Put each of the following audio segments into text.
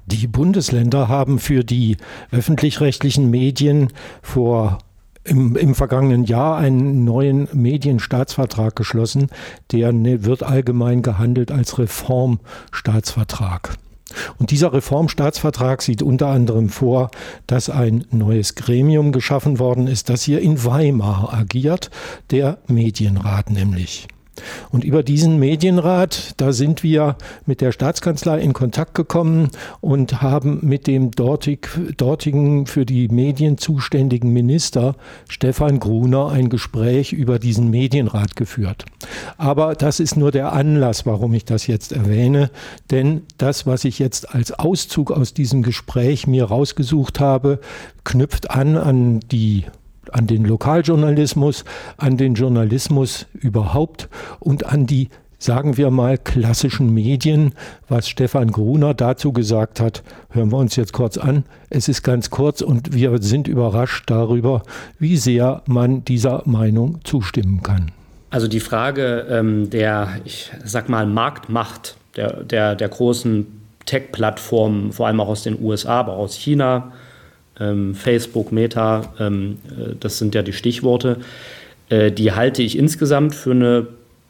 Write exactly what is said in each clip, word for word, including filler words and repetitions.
Die Bundesländer haben für die öffentlich-rechtlichen Medien vor Im, im vergangenen Jahr einen neuen Medienstaatsvertrag geschlossen. Der wird allgemein gehandelt als Reformstaatsvertrag. Und dieser Reformstaatsvertrag sieht unter anderem vor, dass ein neues Gremium geschaffen worden ist, das hier in Weimar agiert, der Medienrat nämlich. Und über diesen Medienrat, da sind wir mit der Staatskanzlei in Kontakt gekommen und haben mit dem dortig, dortigen für die Medien zuständigen Minister Stefan Gruner ein Gespräch über diesen Medienrat geführt. Aber das ist nur der Anlass, warum ich das jetzt erwähne, denn das, was ich jetzt als Auszug aus diesem Gespräch mir rausgesucht habe, knüpft an an die an den Lokaljournalismus, an den Journalismus überhaupt und an die, sagen wir mal, klassischen Medien. Was Stefan Gruner dazu gesagt hat, hören wir uns jetzt kurz an. Es ist ganz kurz und wir sind überrascht darüber, wie sehr man dieser Meinung zustimmen kann. Also die Frage ähm, der, ich sag mal, Marktmacht der, der, der großen Tech-Plattformen, vor allem auch aus den U S A, aber auch aus China, Facebook, Meta, das sind ja die Stichworte, die halte ich insgesamt für eine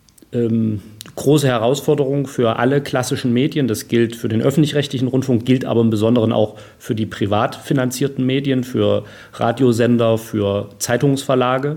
große Herausforderung für alle klassischen Medien. Das gilt für den öffentlich-rechtlichen Rundfunk, gilt aber im Besonderen auch für die privat finanzierten Medien, für Radiosender, für Zeitungsverlage.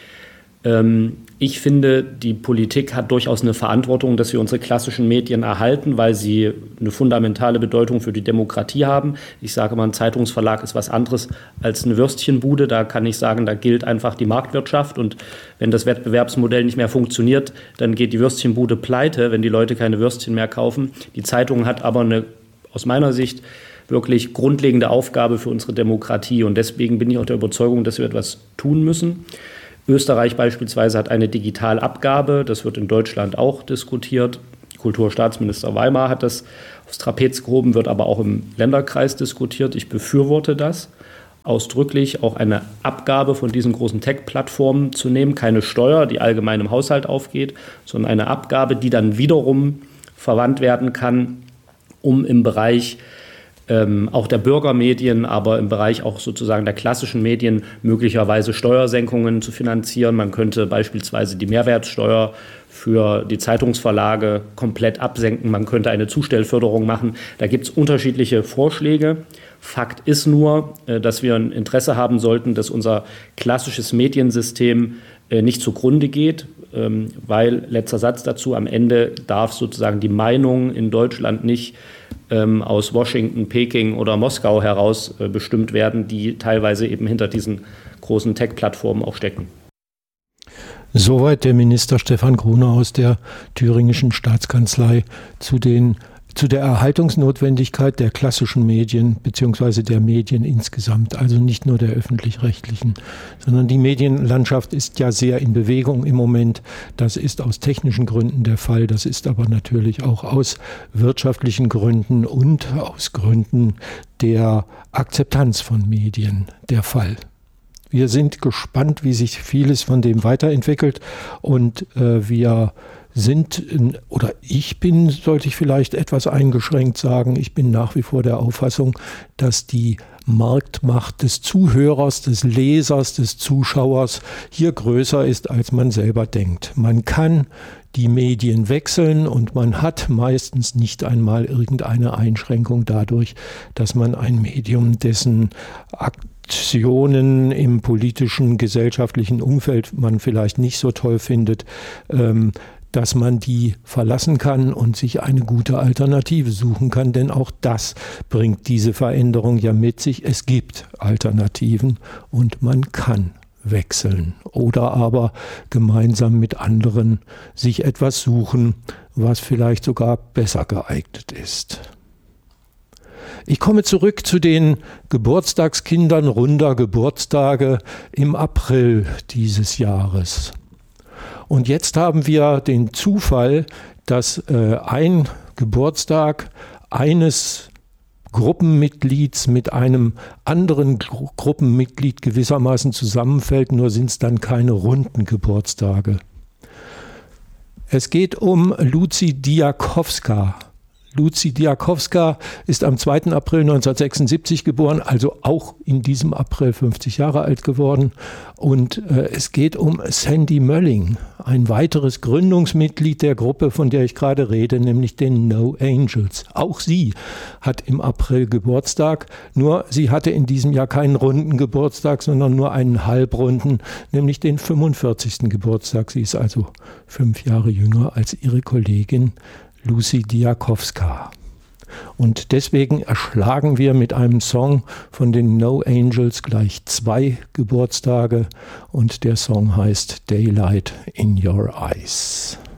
Ich finde, die Politik hat durchaus eine Verantwortung, dass wir unsere klassischen Medien erhalten, weil sie eine fundamentale Bedeutung für die Demokratie haben. Ich sage mal, ein Zeitungsverlag ist was anderes als eine Würstchenbude. Da kann ich sagen, da gilt einfach die Marktwirtschaft. Und wenn das Wettbewerbsmodell nicht mehr funktioniert, dann geht die Würstchenbude pleite, wenn die Leute keine Würstchen mehr kaufen. Die Zeitung hat aber eine, aus meiner Sicht, wirklich grundlegende Aufgabe für unsere Demokratie. Und deswegen bin ich auch der Überzeugung, dass wir etwas tun müssen. Österreich beispielsweise hat eine Digitalabgabe, das wird in Deutschland auch diskutiert. Kulturstaatsminister Weimar hat das aufs Trapez gehoben, wird aber auch im Länderkreis diskutiert. Ich befürworte das ausdrücklich, auch eine Abgabe von diesen großen Tech-Plattformen zu nehmen. Keine Steuer, die allgemein im Haushalt aufgeht, sondern eine Abgabe, die dann wiederum verwandt werden kann, um im Bereich Ähm, auch der Bürgermedien, aber im Bereich auch sozusagen der klassischen Medien möglicherweise Steuersenkungen zu finanzieren. Man könnte beispielsweise die Mehrwertsteuer für die Zeitungsverlage komplett absenken. Man könnte eine Zustellförderung machen. Da gibt es unterschiedliche Vorschläge. Fakt ist nur, äh, dass wir ein Interesse haben sollten, dass unser klassisches Mediensystem äh, nicht zugrunde geht, ähm, weil, letzter Satz dazu, am Ende darf sozusagen die Meinung in Deutschland nicht aus Washington, Peking oder Moskau heraus äh, bestimmt werden, die teilweise eben hinter diesen großen Tech-Plattformen auch stecken. Soweit der Minister Stefan Gruner aus der thüringischen Staatskanzlei zu den zu der Erhaltungsnotwendigkeit der klassischen Medien bzw. der Medien insgesamt, also nicht nur der öffentlich-rechtlichen, sondern die Medienlandschaft ist ja sehr in Bewegung im Moment. Das ist aus technischen Gründen der Fall, das ist aber natürlich auch aus wirtschaftlichen Gründen und aus Gründen der Akzeptanz von Medien der Fall. Wir sind gespannt, wie sich vieles von dem weiterentwickelt und äh, wir sind, oder ich bin, sollte ich vielleicht etwas eingeschränkt sagen, ich bin nach wie vor der Auffassung, dass die Marktmacht des Zuhörers, des Lesers, des Zuschauers hier größer ist, als man selber denkt. Man kann die Medien wechseln und man hat meistens nicht einmal irgendeine Einschränkung dadurch, dass man ein Medium, dessen Aktionen im politischen, gesellschaftlichen Umfeld man vielleicht nicht so toll findet, ähm, dass man die verlassen kann und sich eine gute Alternative suchen kann. Denn auch das bringt diese Veränderung ja mit sich. Es gibt Alternativen und man kann wechseln oder aber gemeinsam mit anderen sich etwas suchen, was vielleicht sogar besser geeignet ist. Ich komme zurück zu den Geburtstagskindern runder Geburtstage im April dieses Jahres. Und jetzt haben wir den Zufall, dass äh, ein Geburtstag eines Gruppenmitglieds mit einem anderen Gru- Gruppenmitglied gewissermaßen zusammenfällt, nur sind es dann keine runden Geburtstage. Es geht um Lucy Diakowska. Lucy Diakowska ist am zweiten April neunzehnhundertsechsundsiebzig geboren, also auch in diesem April fünfzig Jahre alt geworden. Und äh, es geht um Sandy Mölling, ein weiteres Gründungsmitglied der Gruppe, von der ich gerade rede, nämlich den No Angels. Auch sie hat im April Geburtstag, nur sie hatte in diesem Jahr keinen runden Geburtstag, sondern nur einen halbrunden, nämlich den fünfundvierzigsten Geburtstag. Sie ist also fünf Jahre jünger als ihre Kollegin Lucy Diakowska. Und deswegen erschlagen wir mit einem Song von den No Angels gleich zwei Geburtstage und der Song heißt Daylight in Your Eyes.